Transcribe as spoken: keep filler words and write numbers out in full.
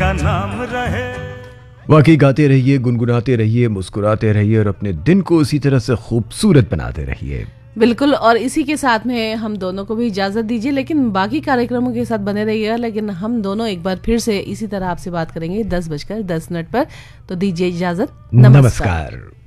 मेरा नाम रहे। वाकई गाते रहिए, गुनगुनाते रहिए, मुस्कुराते रहिए और अपने दिन को उसी तरह से खूबसूरत बनाते रहिए। बिल्कुल, और इसी के साथ में हम दोनों को भी इजाजत दीजिए, लेकिन बाकी कार्यक्रमों के साथ बने रहिएगा। लेकिन हम दोनों एक बार फिर से इसी तरह आपसे बात करेंगे दस बजकर दस मिनट पर। तो दीजिए इजाजत, नमस्कार, नमस्कार।